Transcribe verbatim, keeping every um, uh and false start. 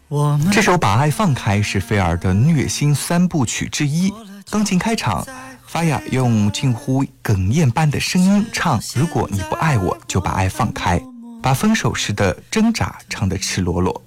这首《把爱放开》是菲儿的虐心三部曲之一。钢琴开场，法雅用近乎哽咽般的声音唱：如果你不爱我，就把爱放开，把分手时的挣扎唱得赤裸裸。